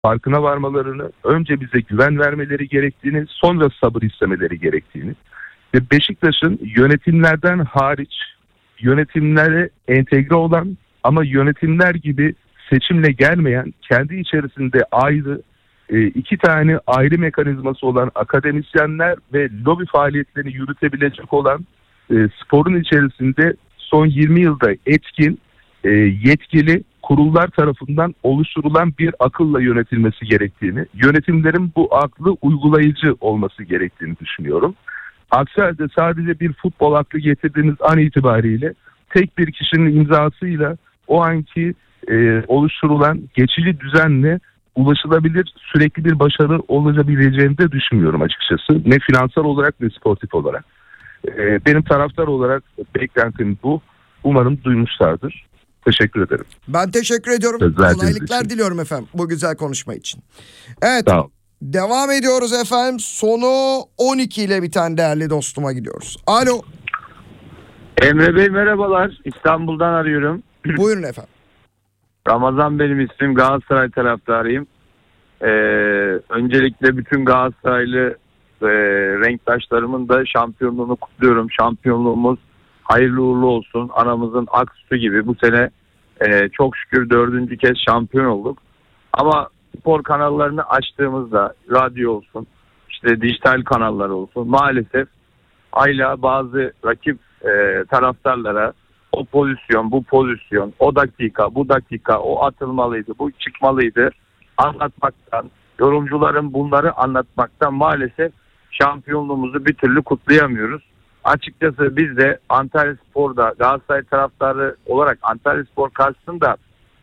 farkına varmalarını, önce bize güven vermeleri gerektiğini, sonra sabır istemeleri gerektiğini ve Beşiktaş'ın yönetimlerden hariç yönetimlere entegre olan ama yönetimler gibi seçimle gelmeyen, kendi içerisinde ayrı iki tane ayrı mekanizması olan akademisyenler ve lobi faaliyetlerini yürütebilecek olan sporun içerisinde son 20 yılda etkin, yetkili kurullar tarafından oluşturulan bir akılla yönetilmesi gerektiğini, yönetimlerin bu aklı uygulayıcı olması gerektiğini düşünüyorum. Aksi halde sadece bir futbol aklı getirdiğiniz an itibariyle tek bir kişinin imzasıyla o anki oluşturulan geçici düzenle ulaşılabilir sürekli bir başarı olabileceğini de düşünmüyorum açıkçası. Ne finansal olarak ne sportif olarak. Benim taraftar olarak beklentim bu. Umarım duymuşlardır. Teşekkür ederim. Ben teşekkür ediyorum. Kolaylıklar diliyorum efendim bu güzel konuşma için. Evet. Sağ olun. Devam ediyoruz efendim. Sonu 12 ile biten değerli dostuma gidiyoruz. Alo. Emre Bey merhabalar. İstanbul'dan arıyorum. Buyurun efendim. Ramazan benim ismim. Galatasaray taraftarıyım. Öncelikle bütün Galatasaraylı renktaşlarımın da şampiyonluğunu kutluyorum. Şampiyonluğumuz hayırlı uğurlu olsun. Anamızın ak sütü gibi. Bu sene çok şükür 4. kez şampiyon olduk. Ama spor kanallarını açtığımızda radyo olsun, işte dijital kanallar olsun, maalesef hala bazı rakip taraftarlara o pozisyon, bu pozisyon, o dakika, bu dakika, o atılmalıydı, bu çıkmalıydı anlatmaktan, yorumcuların bunları anlatmaktan maalesef şampiyonluğumuzu bir türlü kutlayamıyoruz. Açıkçası biz de Antalyaspor'da Galatasaray taraftarı olarak Antalyaspor karşısında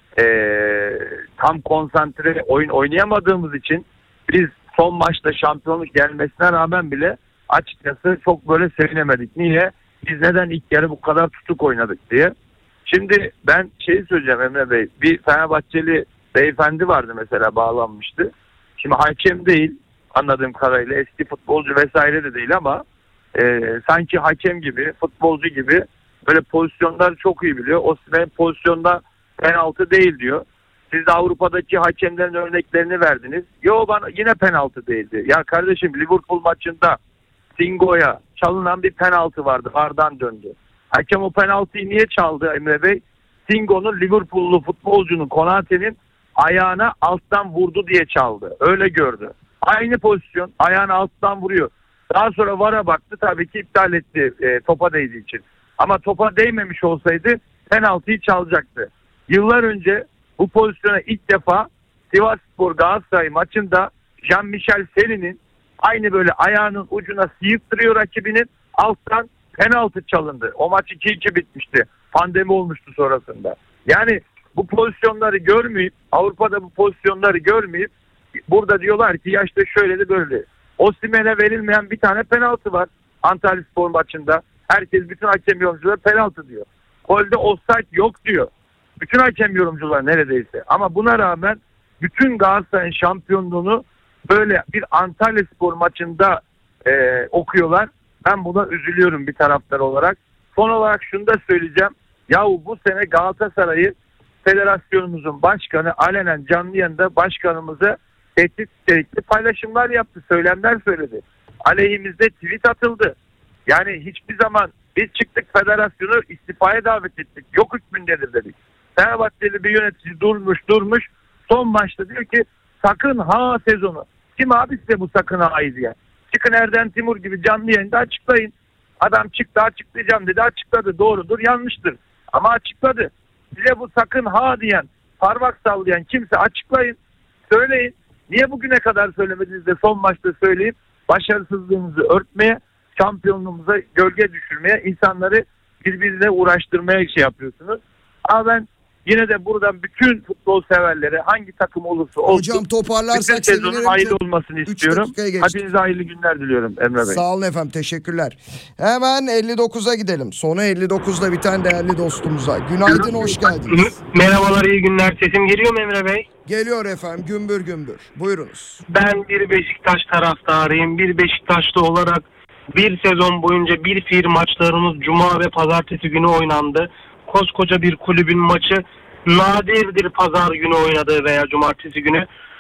tam konsantre oyun oynayamadığımız için biz son maçta şampiyonluk gelmesine rağmen bile açıkçası çok böyle sevinemedik. Niye? Biz neden ilk yarı bu kadar tutuk oynadık diye. Şimdi ben söyleyeceğim Emre Bey. Bir Fenerbahçeli beyefendi vardı mesela, bağlanmıştı. Şimdi hakem değil anladığım kadarıyla, eski futbolcu vesaire de değil ama sanki hakem gibi, futbolcu gibi böyle pozisyonları çok iyi biliyor. Osimhen pozisyonda penaltı değil diyor. Siz de Avrupa'daki hakemlerin örneklerini verdiniz. Yo, bana yine penaltı değildi. Ya kardeşim, Liverpool maçında Singo'ya çalınan bir penaltı vardı. VAR'dan döndü. Hakem o penaltıyı niye çaldı Emre Bey? Singo'nun, Liverpool'lu futbolcunun, Konate'nin ayağına alttan vurdu diye çaldı. Öyle gördü. Aynı pozisyon, ayağını alttan vuruyor. Daha sonra VAR'a baktı, tabii ki iptal etti topa değdiği için. Ama topa değmemiş olsaydı penaltıyı çalacaktı. Yıllar önce bu pozisyona ilk defa Sivasspor Galatasaray maçında Jean-Michel Seri'nin aynı böyle ayağının ucuna sıyırttırıyor rakibinin, alttan penaltı çalındı. O maç 2-2 bitmişti. Pandemi olmuştu sonrasında. Yani bu pozisyonları görmeyip, Avrupa'da bu pozisyonları görmeyip burada diyorlar ki ya işte şöyle de böyle. Osimhen'e verilmeyen bir tane penaltı var Antalyaspor maçında. Herkes, bütün hakem yorumcuları penaltı diyor. Golde offside yok diyor. Bütün hakem yorumcular neredeyse. Ama buna rağmen bütün Galatasaray'ın şampiyonluğunu böyle bir Antalyaspor maçında okuyorlar. Ben buna üzülüyorum bir taraftar olarak. Son olarak şunu da söyleyeceğim. Yahu bu sene Galatasaray'ı federasyonumuzun başkanı alenen canlı yayında başkanımıza tehdit nitelikli paylaşımlar yaptı. Söylemler söyledi. Aleyhimizde tweet atıldı. Yani hiçbir zaman biz çıktık federasyonu istifaya davet ettik. Yok hükmündedir dedik. Fenerbahçeli bir yönetici durmuş. Son maçta diyor ki sakın ha sezonu. Kim abi size bu sakın ha'yı diye? Çıkın Erden Timur gibi canlı yayında açıklayın. Adam çıktı, açıklayacağım dedi, açıkladı. Doğrudur, yanlıştır. Ama açıkladı. Size bu sakın ha diyen, parmak sallayan kimse açıklayın. Söyleyin. Niye bugüne kadar söylemediniz de son maçta söyleyip başarısızlığımızı örtmeye, şampiyonluğumuza gölge düşürmeye, insanları birbirine uğraştırmaya yapıyorsunuz. Ama ben yine de buradan bütün futbol severlere, hangi takım olursa olsun, hocam toparlarsak bütün sezonun hayırlı olmasını istiyorum. Hepinize hayırlı günler diliyorum Emre Bey. Sağ olun efendim, teşekkürler. Hemen 59'a gidelim. Sonu 59'da biten değerli dostumuza. Günaydın, hoş geldiniz. Merhabalar, iyi günler. Sesim geliyor mu Emre Bey? Geliyor efendim, gümbür gümbür. Buyurunuz. Ben bir Beşiktaş taraftarıyım. Bir Beşiktaşlı olarak bir sezon boyunca bir fiil maçlarımız Cuma ve Pazartesi günü oynandı. Koskoca bir kulübün maçı nadirdir pazar günü oynadığı veya cumartesi günü.